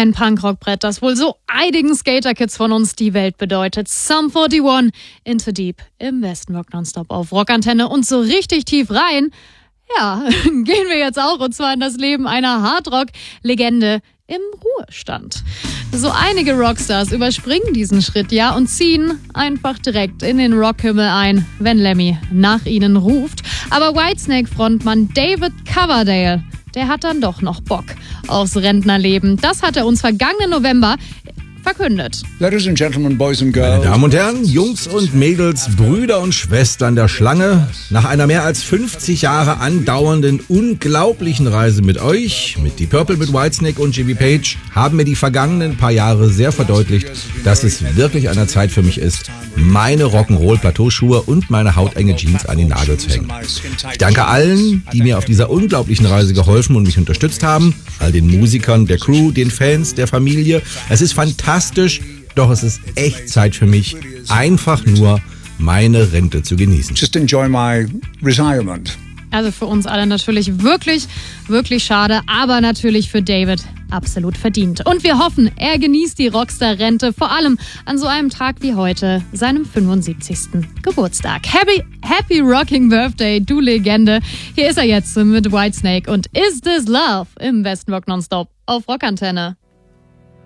Ein Punkrock-Brett, das wohl so einigen Skater-Kids von uns die Welt bedeutet. Sum 41, Into Deep im Westen Rock Nonstop auf Rockantenne und so richtig tief rein. Ja, gehen wir jetzt auch und zwar in das Leben einer Hardrock-Legende im Ruhestand. So einige Rockstars überspringen diesen Schritt ja und ziehen einfach direkt in den Rockhimmel ein, wenn Lemmy nach ihnen ruft. Aber Whitesnake-Frontmann David Coverdale, der hat dann doch noch Bock aufs Rentnerleben. Das hat er uns vergangenen November verkündet. Ladies and gentlemen, boys and girls. Meine Damen und Herren, Jungs und Mädels, Brüder und Schwestern der Schlange, nach einer mehr als 50 Jahre andauernden, unglaublichen Reise mit euch, mit Deep Purple, mit Whitesnake und Jimmy Page, haben mir die vergangenen paar Jahre sehr verdeutlicht, dass es wirklich an der Zeit für mich ist, meine Rock'n'Roll-Plateauschuhe und meine hautenge Jeans an den Nagel zu hängen. Ich danke allen, die mir auf dieser unglaublichen Reise geholfen und mich unterstützt haben, all den Musikern, der Crew, den Fans, der Familie. Es ist fantastisch, doch es ist echt Zeit für mich, einfach nur meine Rente zu genießen. Just enjoy my retirement. Also für uns alle natürlich wirklich, wirklich schade, aber natürlich für David absolut verdient. Und wir hoffen, er genießt die Rockstar-Rente, vor allem an so einem Tag wie heute, seinem 75. Geburtstag. Happy Rocking Birthday, du Legende. Hier ist er jetzt mit Whitesnake und Is This Love im Westen Rock Nonstop auf Rockantenne.